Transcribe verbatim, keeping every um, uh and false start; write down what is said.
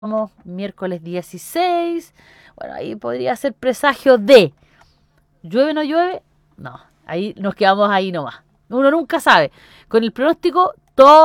Vamos, miércoles dieciséis. Bueno, ahí podría ser presagio de. ¿Llueve o no llueve? No, ahí nos quedamos ahí nomás. Uno nunca sabe. Con el pronóstico, todo